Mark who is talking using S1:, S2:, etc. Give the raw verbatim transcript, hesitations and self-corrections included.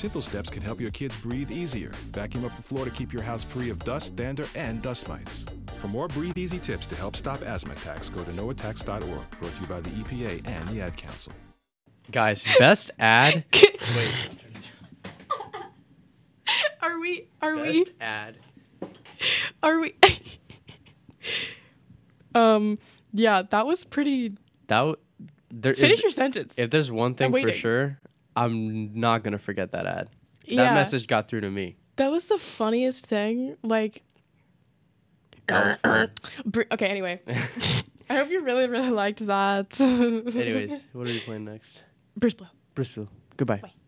S1: simple steps can help your kids breathe easier. Vacuum up the floor to keep your house free of dust, dander, and dust mites. For more Breathe Easy tips to help stop asthma attacks, go to no attacks dot org. Brought to you by the E P A and the Ad Council.
S2: Guys, best ad. Wait.
S3: Are we? Are
S2: Best
S3: we?
S2: ad.
S3: Are we? um. Yeah, that was pretty.
S2: That w- there.
S3: Finish
S2: if,
S3: your sentence.
S2: If there's one thing
S3: I'm
S2: for
S3: waiting.
S2: sure, I'm not gonna forget that ad. That
S3: Yeah.
S2: message got through to me.
S3: That was the funniest thing. Like.
S2: That was
S3: Br- okay. Anyway, I hope you really, really liked that.
S2: Anyways, what are we playing next?
S3: Bruce Blue.
S2: Bristol. Goodbye.
S3: Bye.